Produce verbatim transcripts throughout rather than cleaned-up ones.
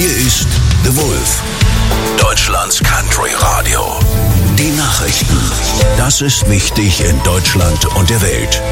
Hier ist The Wolf, Deutschlands Country Radio. Die Nachrichten. Das ist wichtig in Deutschland und der Welt.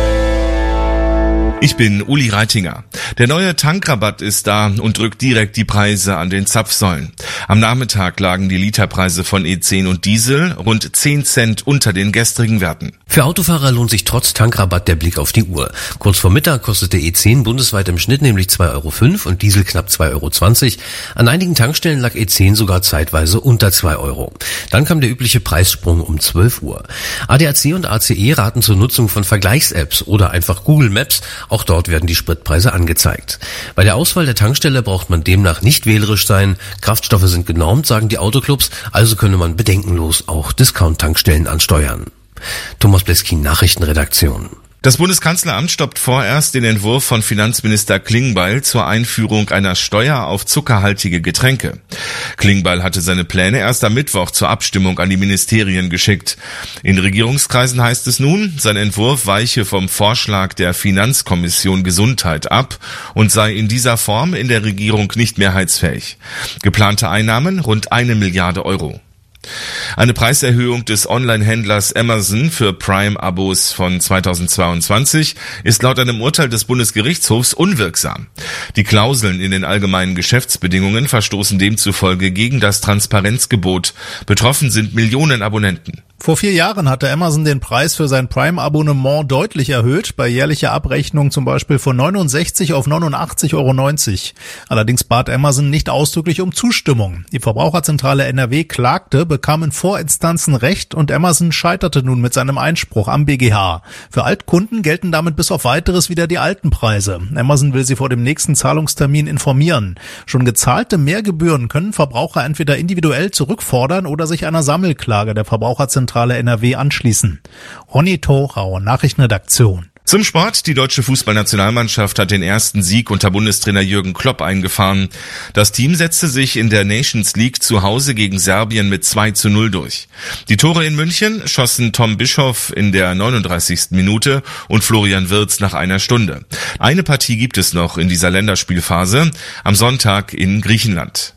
Ich bin Uli Reitinger. Der neue Tankrabatt ist da und drückt direkt die Preise an den Zapfsäulen. Am Nachmittag lagen die Literpreise von E zehn und Diesel rund zehn Cent unter den gestrigen Werten. Für Autofahrer lohnt sich trotz Tankrabatt der Blick auf die Uhr. Kurz vor Mittag kostete E zehn bundesweit im Schnitt nämlich zwei Euro fünf und Diesel knapp zwei Euro zwanzig. An einigen Tankstellen lag E zehn sogar zeitweise unter zwei Euro. Dann kam der übliche Preissprung um zwölf Uhr. A D A C und A C E raten zur Nutzung von Vergleichs-Apps oder einfach Google Maps. Auch dort werden die Spritpreise angezeigt. Bei der Auswahl der Tankstelle braucht man demnach nicht wählerisch sein. Kraftstoffe sind genormt, sagen die Autoclubs, also könne man bedenkenlos auch Discount-Tankstellen ansteuern. Thomas Bleskin, Nachrichtenredaktion. Das Bundeskanzleramt stoppt vorerst den Entwurf von Finanzminister Klingbeil zur Einführung einer Steuer auf zuckerhaltige Getränke. Klingbeil hatte seine Pläne erst am Mittwoch zur Abstimmung an die Ministerien geschickt. In Regierungskreisen heißt es nun, sein Entwurf weiche vom Vorschlag der Finanzkommission Gesundheit ab und sei in dieser Form in der Regierung nicht mehrheitsfähig. Geplante Einnahmen rund eine Milliarde Euro. Eine Preiserhöhung des Online-Händlers Amazon für Prime-Abos von zweitausendzweiundzwanzig ist laut einem Urteil des Bundesgerichtshofs unwirksam. Die Klauseln in den allgemeinen Geschäftsbedingungen verstoßen demzufolge gegen das Transparenzgebot. Betroffen sind Millionen Abonnenten. Vor vier Jahren hatte Amazon den Preis für sein Prime-Abonnement deutlich erhöht, bei jährlicher Abrechnung zum Beispiel von neunundsechzig auf neunundachtzig Euro neunzig. Allerdings bat Amazon nicht ausdrücklich um Zustimmung. Die Verbraucherzentrale N R W klagte, bekam in Vorinstanzen Recht und Amazon scheiterte nun mit seinem Einspruch am B G H. Für Altkunden gelten damit bis auf Weiteres wieder die alten Preise. Amazon will sie vor dem nächsten Zahlungstermin informieren. Schon gezahlte Mehrgebühren können Verbraucher entweder individuell zurückfordern oder sich einer Sammelklage der Verbraucherzentrale N R W anschließen. Ronny Thorau, Nachrichtenredaktion. Zum Sport. Die deutsche Fußballnationalmannschaft hat den ersten Sieg unter Bundestrainer Jürgen Klopp eingefahren. Das Team setzte sich in der Nations League zu Hause gegen Serbien mit zwei zu null durch. Die Tore in München schossen Tom Bischoff in der neununddreißigsten Minute und Florian Wirtz nach einer Stunde. Eine Partie gibt es noch in dieser Länderspielphase am Sonntag in Griechenland.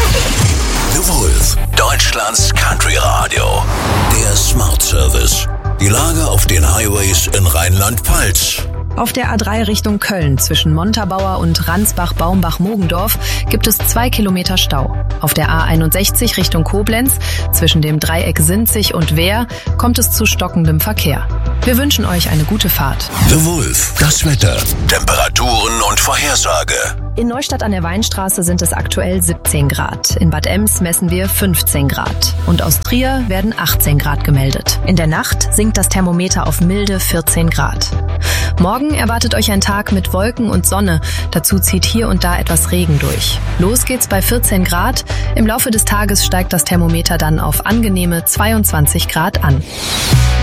The Wolf, Deutschlands Country Radio. Der Smart Service. Die Lage auf den Highways in Rheinland-Pfalz. Auf der A drei Richtung Köln zwischen Montabaur und Ransbach-Baumbach-Mogendorf gibt es zwei Kilometer Stau. Auf der A einundsechzig Richtung Koblenz zwischen dem Dreieck Sinzig und Wehr kommt es zu stockendem Verkehr. Wir wünschen euch eine gute Fahrt. The Wolf, das Wetter, Temperaturen und Vorhersage. In Neustadt an der Weinstraße sind es aktuell siebzehn Grad. In Bad Ems messen wir fünfzehn Grad. Und aus Trier werden achtzehn Grad gemeldet. In der Nacht sinkt das Thermometer auf milde vierzehn Grad. Morgen erwartet euch ein Tag mit Wolken und Sonne. Dazu zieht hier und da etwas Regen durch. Los geht's bei vierzehn Grad. Im Laufe des Tages steigt das Thermometer dann auf angenehme zweiundzwanzig Grad an.